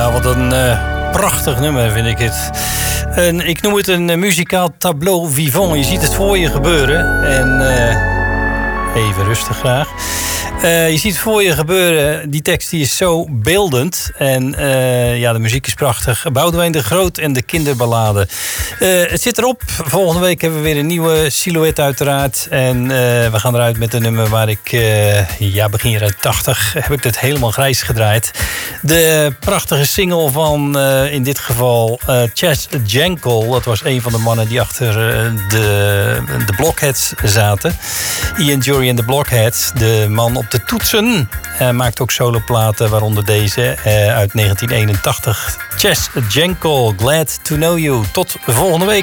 Ja, wat een prachtig nummer vind ik het. Ik noem het een muzikaal tableau vivant. Je ziet het voor je gebeuren. En even rustig graag. Je ziet voor je gebeuren, die tekst die is zo beeldend. En ja, de muziek is prachtig. Boudewijn de Groot en de kinderballade. Het zit erop. Volgende week hebben we weer een nieuwe silhouet uiteraard. En we gaan eruit met een nummer waar ik, begin jaren 80 heb ik het helemaal grijs gedraaid. De prachtige single van, in dit geval, Chas Jankel. Dat was een van de mannen die achter de Blockheads zaten. Ian Jury en de Blockheads. De man op de toetsen. Maakt ook soloplaten, waaronder deze uit 1981. Chas Jankel, Glad to Know You. Tot volgende week.